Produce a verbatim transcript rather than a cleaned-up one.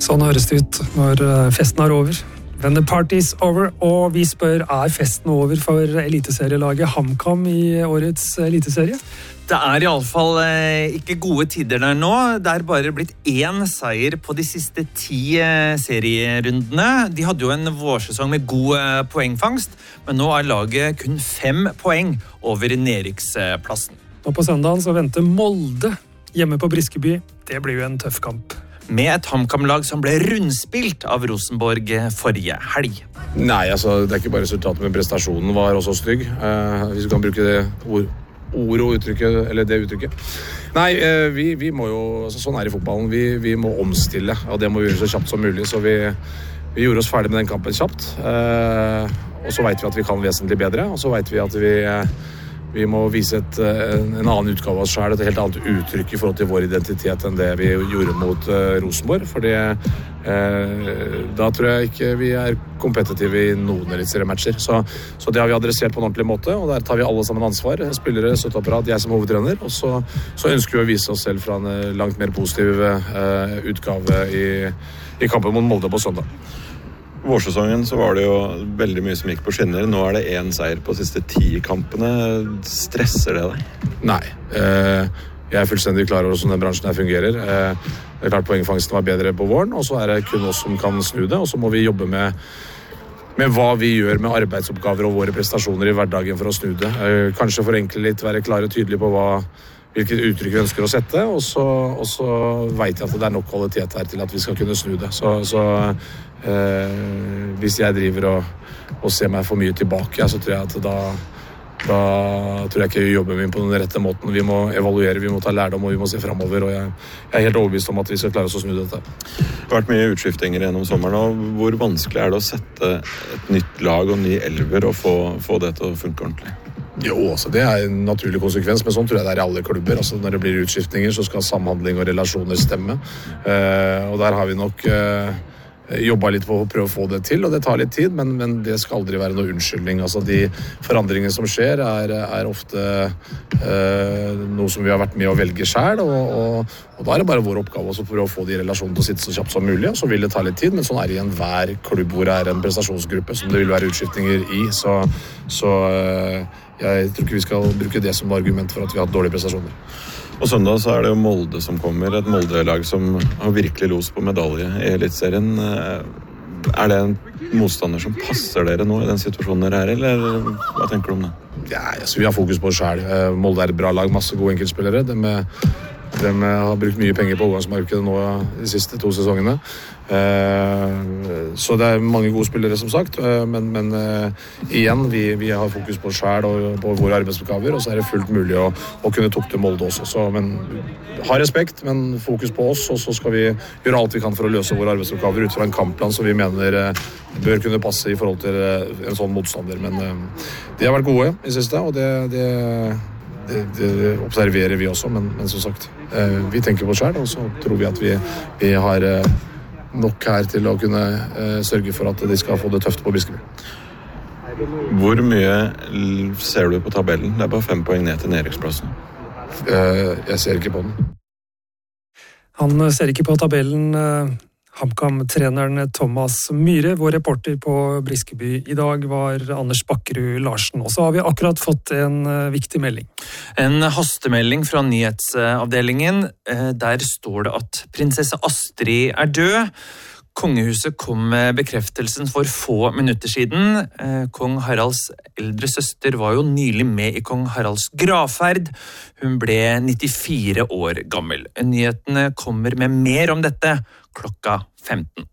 Sånn høres det ut når festen er over. When the party's over, og vi spør, er festen over for eliteserielaget HamKam i årets eliteserie? Det er i alle fall eh, ikke gode tider der nå. Det er bare blitt én seier på de siste ti eh, serierundene. De hadde jo en vårsesong med god eh, poengfangst, men nå er laget kun fem poeng over nedrykksplassen. Og på søndagen så venter Molde hjemme på Briskeby. Det blir jo en tøff kamp. Med et HamKam-lag som ble rundspilt av Rosenborg forrige helg. Nei, altså, det er ikke bare resultatet, men prestasjonen var også stygg. Uh, hvis vi kan bruke det ord, ord og uttrykket, eller det uttrykket. Nei, uh, vi, vi må jo, altså, sånn er det i fotballen, vi, vi må omstille, og det må vi gjøre så kjapt som mulig, så vi, vi gjorde oss ferdig med den kampen kjapt. Uh, og så vet vi at vi kan vesentlig bedre, og så vet vi at vi... Uh, Vi må vise et, en annen utgave av oss selv, et helt annet uttrykk i forhold til vår identitet enn det vi gjorde mot uh, Rosenborg. Fordi uh, da tror jeg ikke vi er kompetitive i noen eliteseriematcher. Så, så det har vi adressert på en ordentlig måte, og der tar vi alle sammen ansvar. Spillere, støtteapparat, jeg som hovedtrener. Og så, så ønsker vi å vise oss selv fra en langt mer positiv uh, utgave i, i kampen mot Molde på søndag. Vårsesongen så var det jo veldig mye som gikk på skinner. Nå er det én seier på de siste ti kampene. Stresser det deg? Nei. Eh, jeg er fullstendig klar over hvordan den bransjen her fungerer. Eh, det er klart poengfangsten var bedre på våren, og så er det kun oss som kan snu det, og så må vi jobbe med, med hva vi gjør med arbeidsoppgaver og våre prestasjoner i hverdagen for å snu det. Eh, kanskje forenkle litt, være klare og tydelige på hva hvilket uttrykk vi ønsker å sette, og så, og så vet jeg at det er nok kvalitet her til at vi skal kunne snu det. Så, så eh, hvis jeg driver og, og ser meg for mye tilbake, så tror jeg at da, da tror jeg ikke vi jobber med på den rette måten. Vi må evaluere, vi må ta lærdom, og vi må se fremover, og jeg, jeg er helt overbevist om at vi skal klare oss å snu dette. Det har vært mye utskiftinger gjennom sommeren, og hvor vanskelig er det å sette et nytt lag og ny elver og få, få det til å funke ordentlig? Jo, altså det er en naturlig konsekvens, men sånn tror jeg det er i alle klubber. Altså når det blir utskiftninger, så skal samhandling og relasjoner stemme. Uh, og der har vi nok uh, jobbet litt på å prøve å få det til, og det tar litt tid, men, men det skal aldri være noe unnskyldning. Altså de forandringene som skjer er, er ofte uh, noe som vi har vært med å velge selv, og, og, og da er det bare vår oppgave å prøve å få de relasjonene til å sitte så kjapt som mulig, og så vil det ta litt tid, men sånn er det i enhver klubb hvor det er en prestasjonsgruppe som det vil være utskiftninger i, så, så uh, jeg tror ikke vi skal bruke det som argument for at vi har hatt dårlige prestasjoner. Og søndag så er det jo Molde som kommer, et Molde-lag som har virkelig los på medalje i elitserien. Er det en motstander som passer dere nå i den situasjonen dere er, eller hva tenker du om det? Ja, altså, vi har fokus på det selv. Molde er et bra lag, masse gode enkeltspillere. De, de har brukt mye penger på overgangsmarkedet nå de siste to sesongene. Så det er mange gode spillere som sagt, men, men igjen, vi, vi har fokus på selv og på våre arbeidsoppgaver, og så er det fullt mulig å, å kunne tukte Molde også. Så, men ha respekt, men fokus på oss, og så skal vi gjøre alt vi kan for å løse våre arbeidsoppgaver ut fra en kampplan som vi mener bør kunne passe i forhold til en sånn motstander. Men de har vært gode i siste, og det, det, det, det observerer vi også, men, men som sagt, vi tenker på selv, og så tror vi at vi, vi har nok her til å kunne uh, sørge for at de skal få det tøft på Briskeby. Hvor mye ser du på tabellen? Det er bare fem poeng ned til nedrykksplassen. Uh, jeg ser ikke på den. Han ser ikke på tabellen. Uh, HamKam-treneren Thomas Myhre, vår reporter på Briskeby i dag, var Anders Bakkerud Larsen. Og så har vi akkurat fått en uh, viktig melding. En hastemelding fra nyhetsavdelingen. Uh, der står det at prinsesse Astrid er død. Kongehuset kom med bekreftelsen for få minutter siden. Eh, Kong Haralds eldre søster var jo nylig med i Kong Haralds gravferd. Hun ble nittifire år gammel. Nyhetene kommer med mer om dette klokka femten.